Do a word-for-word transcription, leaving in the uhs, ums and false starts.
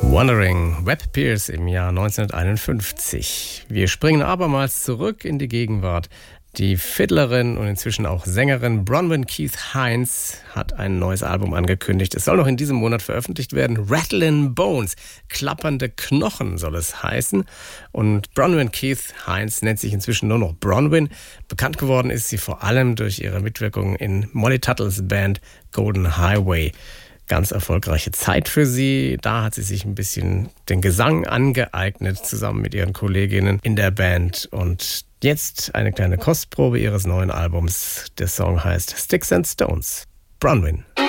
Wandering, Webb Pierce im Jahr neunzehnhunderteinundfünfzig. Wir springen abermals zurück in die Gegenwart. Die Fiddlerin und inzwischen auch Sängerin Bronwyn Keith Hynes hat ein neues Album angekündigt. Es soll noch in diesem Monat veröffentlicht werden. Rattlin' Bones, klappernde Knochen soll es heißen. Und Bronwyn Keith Hynes nennt sich inzwischen nur noch Bronwyn. Bekannt geworden ist sie vor allem durch ihre Mitwirkung in Molly Tuttles Band Golden Highway. Ganz erfolgreiche Zeit für sie. Da hat sie sich ein bisschen den Gesang angeeignet, zusammen mit ihren Kolleginnen in der Band. Und jetzt eine kleine Kostprobe ihres neuen Albums. Der Song heißt Sticks and Stones. Bronwyn.